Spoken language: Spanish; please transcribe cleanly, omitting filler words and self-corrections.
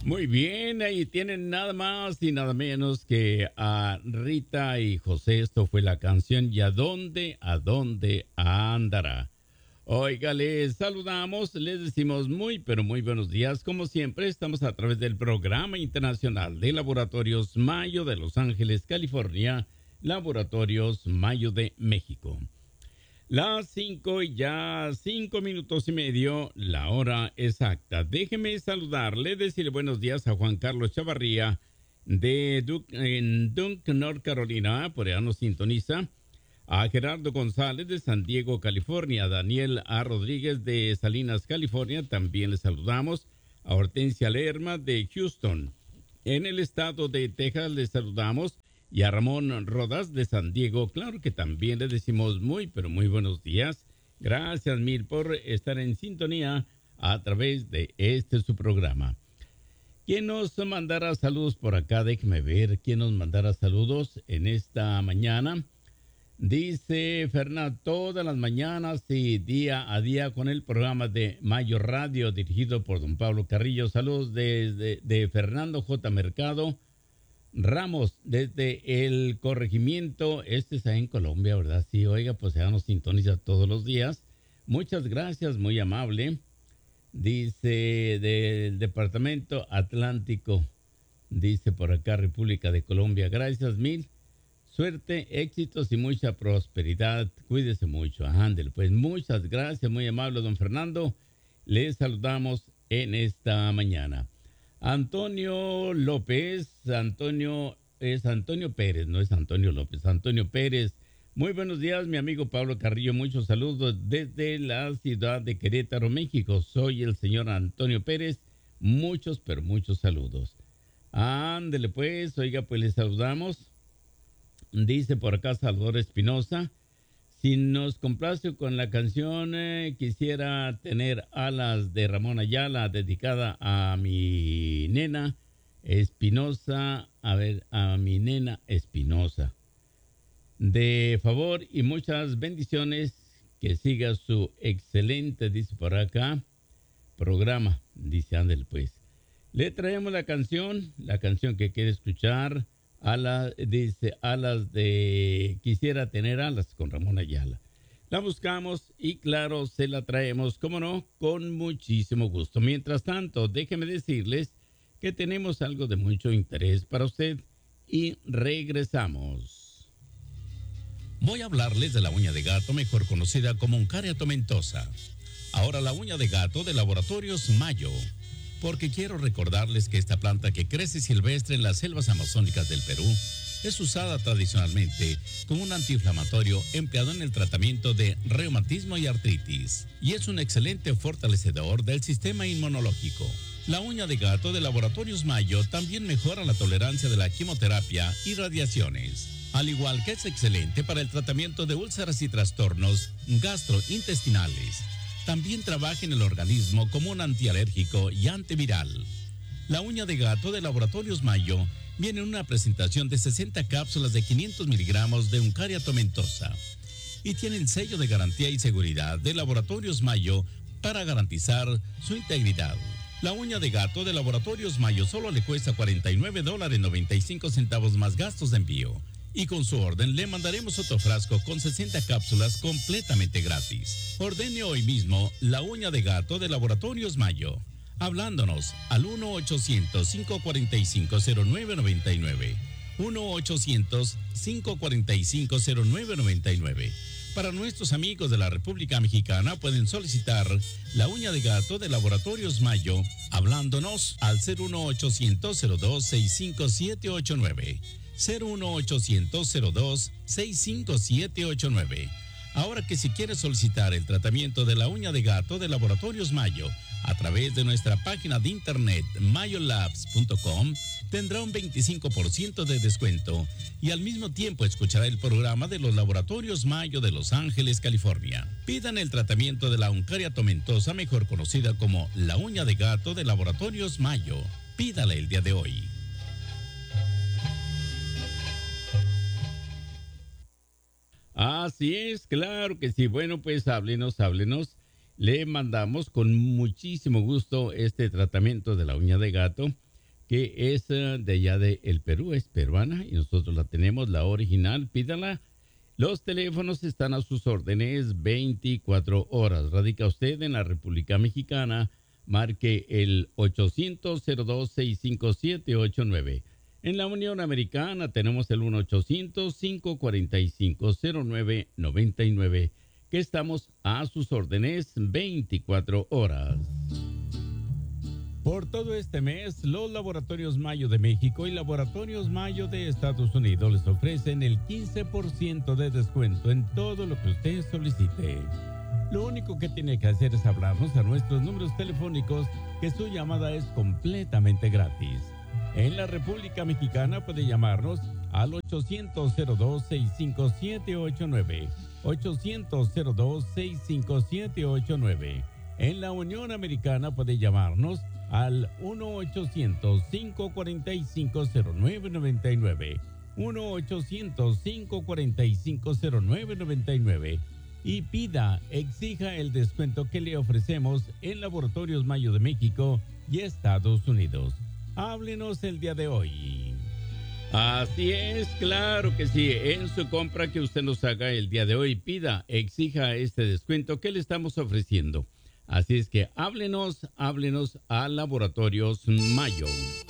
Muy bien, ahí tienen nada más y nada menos que a Rita y José. Esto fue la canción ¿Y a dónde andará? Oiga, les saludamos, les decimos muy, pero muy buenos días. Como siempre, estamos a través del Programa Internacional de Laboratorios Mayo de Los Ángeles, California, Laboratorios Mayo de México. Las 5 y ya 5 minutos y medio, la hora exacta. Déjeme saludarle, decirle buenos días a Juan Carlos Chavarría de en Dunk, North Carolina, por allá nos sintoniza. A Gerardo González de San Diego, California. A Daniel A. Rodríguez de Salinas, California, también le saludamos. A Hortensia Lerma de Houston. En el estado de Texas le saludamos. Y a Ramón Rodas de San Diego, claro que también le decimos muy, pero muy buenos días. Gracias mil por estar en sintonía a través de su programa. ¿Quién nos mandará saludos por acá? Déjeme ver quién nos mandará saludos en esta mañana. Dice Fernando, todas las mañanas y día a día con el programa de Mayo Radio dirigido por don Pablo Carrillo. Saludos de Fernando J. Mercado Ramos, desde el corregimiento, este está en Colombia, ¿verdad? Sí, oiga, pues ya nos sintoniza todos los días. Muchas gracias, muy amable. Dice del Departamento Atlántico, dice por acá República de Colombia. Gracias mil, suerte, éxitos y mucha prosperidad. Cuídese mucho, ándele. Pues muchas gracias, muy amable don Fernando. Les saludamos en esta mañana. Antonio López, es Antonio Pérez, no es Antonio López, Antonio Pérez. Muy buenos días, mi amigo Pablo Carrillo, muchos saludos desde la ciudad de Querétaro, México. Soy el señor Antonio Pérez, muchos, pero muchos saludos. Ándele pues, oiga, pues les saludamos. Dice por acá Salvador Espinosa. Si nos complace con la canción Quisiera tener alas de Ramón Ayala, dedicada a mi nena Espinosa, a mi nena Espinosa. De favor y muchas bendiciones, que siga su excelente, dice por acá, programa, dice ándale pues. Le traemos la canción que quiere escuchar. Dice alas de Quisiera tener alas con Ramón Ayala. La buscamos y claro, se la traemos, como no, con muchísimo gusto. Mientras tanto, déjeme decirles que tenemos algo de mucho interés para usted y regresamos. Voy a hablarles de la uña de gato, mejor conocida como Uncaria tomentosa. Ahora la uña de gato de Laboratorios Mayo, porque quiero recordarles que esta planta que crece silvestre en las selvas amazónicas del Perú es usada tradicionalmente como un antiinflamatorio empleado en el tratamiento de reumatismo y artritis, y es un excelente fortalecedor del sistema inmunológico. La uña de gato de Laboratorios Mayo también mejora la tolerancia de la quimioterapia y radiaciones, al igual que es excelente para el tratamiento de úlceras y trastornos gastrointestinales. También trabaja en el organismo como un antialérgico y antiviral. La uña de gato de Laboratorios Mayo viene en una presentación de 60 cápsulas de 500 miligramos de Uncaria tomentosa y tiene el sello de garantía y seguridad de Laboratorios Mayo para garantizar su integridad. La uña de gato de Laboratorios Mayo solo le cuesta $49.95 más gastos de envío. Y con su orden le mandaremos otro frasco con 60 cápsulas completamente gratis. Ordene hoy mismo la uña de gato de Laboratorios Mayo, hablándonos al 1-800-545-0999. 1-800-545-0999. Para nuestros amigos de la República Mexicana pueden solicitar la uña de gato de Laboratorios Mayo, hablándonos al 01800-02-65789. 01800-02-65789. Ahora que si quiere solicitar el tratamiento de la uña de gato de Laboratorios Mayo a través de nuestra página de internet mayolabs.com, tendrá un 25% de descuento y al mismo tiempo escuchará el programa de los Laboratorios Mayo de Los Ángeles, California. Pidan el tratamiento de la Uncaria tomentosa, mejor conocida como la uña de gato de Laboratorios Mayo. Pídale el día de hoy. Así es, claro que sí. Bueno, pues háblenos. Le mandamos con muchísimo gusto este tratamiento de la uña de gato. que es de allá de el Perú, es peruana y nosotros la tenemos, la original, pídala. Los teléfonos están a sus órdenes 24 horas. Radica usted en la República Mexicana, marque el 800-02-65789. En la Unión Americana tenemos el 1-800-545-0999, que estamos a sus órdenes 24 horas. Por todo este mes, los Laboratorios Mayo de México y Laboratorios Mayo de Estados Unidos les ofrecen el 15% de descuento en todo lo que usted solicite. Lo único que tiene que hacer es hablarnos a nuestros números telefónicos, que su llamada es completamente gratis. En la República Mexicana puede llamarnos al 800-02-65789, 800-02-65789. En la Unión Americana puede llamarnos al 1-800-545-0999, 1-800-545-0999, y exija el descuento que le ofrecemos en Laboratorios Mayo de México y Estados Unidos. Háblenos el día de hoy. Así es, claro que sí. En su compra que usted nos haga el día de hoy, exija este descuento que le estamos ofreciendo. Así es que háblenos a Laboratorios Mayo.